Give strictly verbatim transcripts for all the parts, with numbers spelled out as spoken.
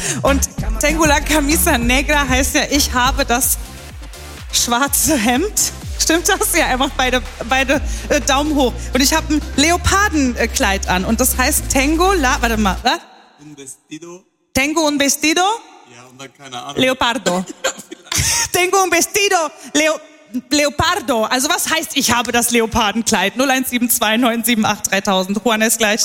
Und Tengo la camisa negra heißt ja, ich habe das schwarze Hemd. Stimmt das? Ja, einfach beide, beide äh, Daumen hoch. Und ich habe ein Leopardenkleid an. Und das heißt Tengo la... Warte mal, was? Un vestido. Tengo un vestido? Ja, und dann keine Ahnung. Leopardo. Tengo un vestido. Leo... Leopardo. Also was heißt, ich habe das Leopardenkleid? null eins sieben zwei neun sieben acht dreitausend. Juanes gleich.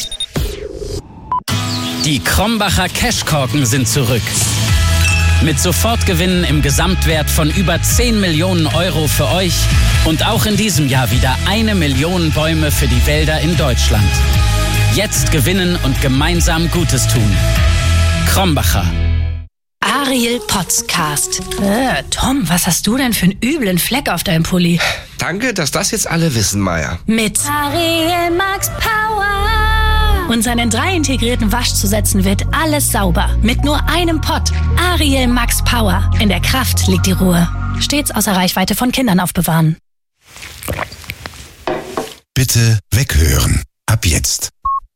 Die Krombacher Cashkorken sind zurück. Mit Sofortgewinnen im Gesamtwert von über zehn Millionen Euro für euch und auch in diesem Jahr wieder eine Million Bäume für die Wälder in Deutschland. Jetzt gewinnen und gemeinsam Gutes tun. Krombacher. Ariel Podcast. Äh, Tom, was hast du denn für einen üblen Fleck auf deinem Pulli? Danke, dass das jetzt alle wissen, Maya. Mit Ariel Max Power. Und seinen drei integrierten Waschzusätzen wird alles sauber. Mit nur einem Pott. Ariel Max Power. In der Kraft liegt die Ruhe. Stets außer Reichweite von Kindern aufbewahren. Bitte weghören. Ab jetzt.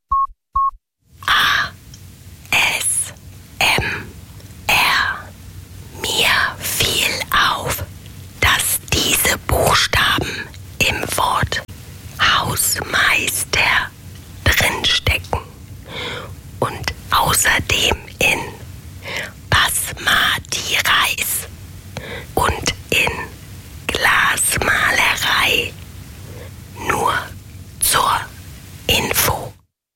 A. S. M. R. Mir fiel auf, dass diese Buchstaben im Wort Hausmeister drinstecken und außerdem in Basmati Reis und in Glasmalerei. Nur zur Info.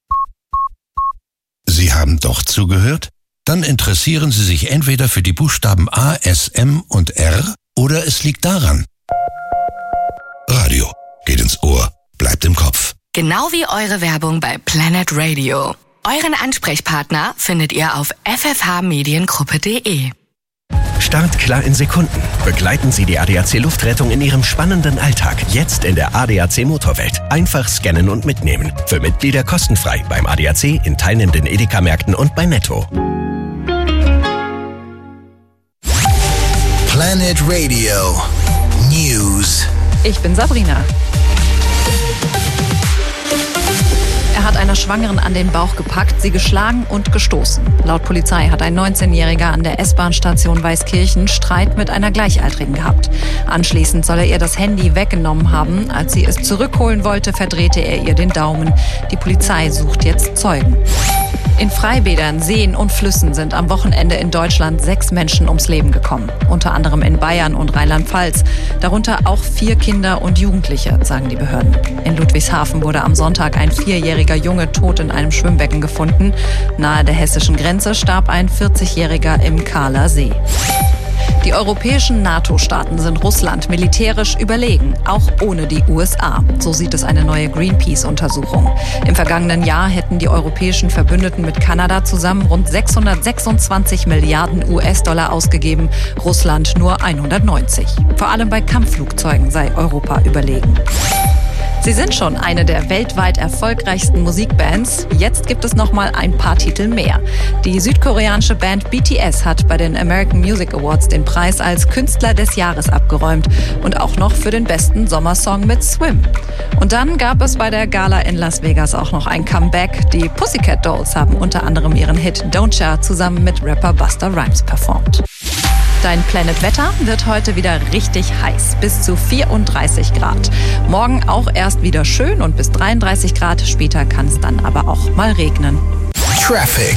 Sie haben doch zugehört? Dann interessieren Sie sich entweder für die Buchstaben A, S, M und R oder es liegt daran. Radio geht ins Ohr, bleibt im Kopf. Genau wie eure Werbung bei Planet Radio. Euren Ansprechpartner findet ihr auf f f h mediengruppe punkt d e. Startklar in Sekunden. Begleiten Sie die A D A C Luftrettung in Ihrem spannenden Alltag. Jetzt in der A D A C Motorwelt. Einfach scannen und mitnehmen. Für Mitglieder kostenfrei beim A D A C, in teilnehmenden Edeka-Märkten und bei Netto. Planet Radio News. Ich bin Sabrina. Er hat einer Schwangeren an den Bauch gepackt, sie geschlagen und gestoßen. Laut Polizei hat ein neunzehnjähriger an der S-Bahn-Station Weißkirchen Streit mit einer Gleichaltrigen gehabt. Anschließend soll er ihr das Handy weggenommen haben. Als sie es zurückholen wollte, verdrehte er ihr den Daumen. Die Polizei sucht jetzt Zeugen. In Freibädern, Seen und Flüssen sind am Wochenende in Deutschland sechs Menschen ums Leben gekommen. Unter anderem in Bayern und Rheinland-Pfalz. Darunter auch vier Kinder und Jugendliche, sagen die Behörden. In Ludwigshafen wurde am Sonntag ein vierjähriger Junge tot in einem Schwimmbecken gefunden. Nahe der hessischen Grenze starb ein vierzigjähriger im Kahler See. Die europäischen NATO-Staaten sind Russland militärisch überlegen, auch ohne die U S A. So sieht es eine neue Greenpeace-Untersuchung. Im vergangenen Jahr hätten die europäischen Verbündeten mit Kanada zusammen rund sechshundertsechsundzwanzig Milliarden U S-Dollar ausgegeben, Russland nur hundertneunzig. Vor allem bei Kampfflugzeugen sei Europa überlegen. Sie sind schon eine der weltweit erfolgreichsten Musikbands. Jetzt gibt es noch mal ein paar Titel mehr. Die südkoreanische Band B T S hat bei den American Music Awards den Preis als Künstler des Jahres abgeräumt und auch noch für den besten Sommersong mit Swim. Und dann gab es bei der Gala in Las Vegas auch noch ein Comeback. Die Pussycat Dolls haben unter anderem ihren Hit Don't Ya zusammen mit Rapper Busta Rhymes performt. Dein Planet Wetter wird heute wieder richtig heiß, bis zu vierunddreißig Grad. Morgen auch erst wieder schön und bis dreiunddreißig Grad. Später kann es dann aber auch mal regnen. Traffic.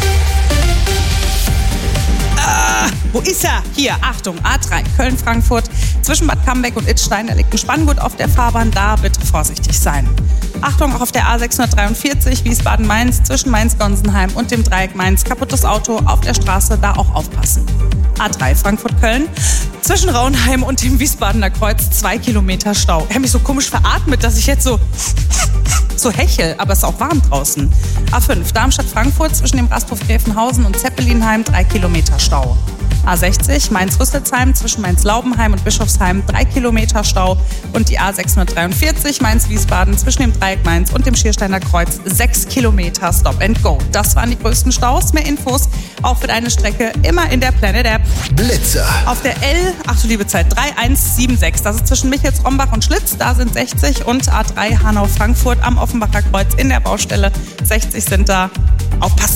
Ah, wo ist er? Hier, Achtung, A drei, Köln-Frankfurt, zwischen Bad Cambeck und Itzstein, da liegt ein Spanngurt auf der Fahrbahn, da bitte vorsichtig sein. Achtung, auch auf der A sechshundertdreiundvierzig, Wiesbaden-Mainz, zwischen Mainz-Gonsenheim und dem Dreieck Mainz, kaputtes Auto auf der Straße, da auch aufpassen. A drei, Frankfurt-Köln, zwischen Rauenheim und dem Wiesbadener Kreuz, zwei Kilometer Stau. Ich habe mich so komisch veratmet, dass ich jetzt so, so hechel, aber es ist auch warm draußen. A fünf, Darmstadt-Frankfurt, zwischen dem Rasthof Gräfenhausen und Zeppelinheim, drei Kilometer Stau. A sechzig, Mainz-Rüsselsheim, zwischen Mainz-Laubenheim und Bischofsheim, drei Kilometer Stau. Und die A sechshundertdreiundvierzig, Mainz-Wiesbaden, zwischen dem Dreieck Mainz und dem Schiersteiner Kreuz, sechs Kilometer Stop and Go. Das waren die größten Staus. Mehr Infos auch für deine Strecke immer in der Planet App. Blitzer. Auf der L, ach du liebe Zeit, drei eins sieben sechs, das ist zwischen Michels-Rombach und Schlitz, da sind sechzig. Und A drei Hanau-Frankfurt am Offenbacher Kreuz in der Baustelle, sechzig sind da. Aufpassen.